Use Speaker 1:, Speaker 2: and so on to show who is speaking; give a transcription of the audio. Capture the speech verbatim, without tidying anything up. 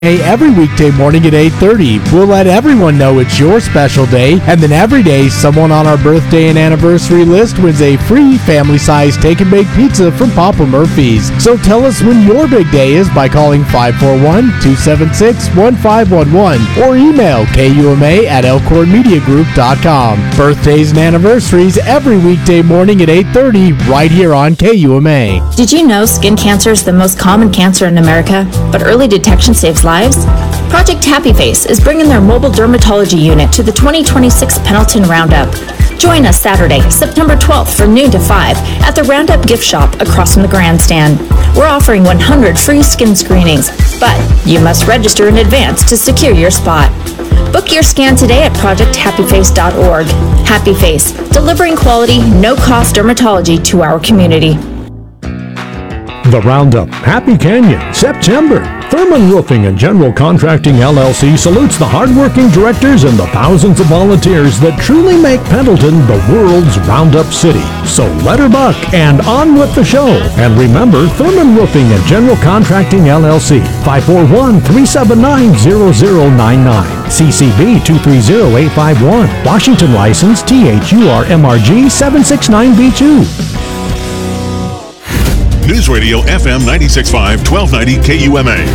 Speaker 1: Every weekday morning at eight thirty. We'll let everyone know it's your special day, and then every day, someone on our birthday and anniversary list wins a free family-sized take-and-bake pizza from Papa Murphy's. So tell us when your big day is by calling five four one, two seven six, one five one one or email K U M A at elkhorn media group dot com. Birthdays and anniversaries every weekday morning at eight thirty right here on K U M A.
Speaker 2: Did you know skin cancer is the most common cancer in America, but early detection saves lives? Project Happy Face is bringing their mobile dermatology unit to the twenty twenty-six Pendleton Roundup. Join us Saturday, September twelfth from noon to five at the Roundup gift shop across from the grandstand. We're offering one hundred free skin screenings, but you must register in advance to secure your spot. Book your scan today at project happy face dot org. Happy Face, delivering quality, no-cost dermatology to our community.
Speaker 3: The Roundup, Happy Canyon, September. Thurman Roofing and General Contracting L L C salutes the hardworking directors and the thousands of volunteers that truly make Pendleton the world's Roundup city. So let her buck and on with the show. And remember, Thurman Roofing and General Contracting L L C, five four one, three seven nine, zero zero nine nine. C C B two three zero eight five one. Washington license T H U R M R G seven six nine B two.
Speaker 4: News Radio F M ninety-six point five, twelve ninety K U M A.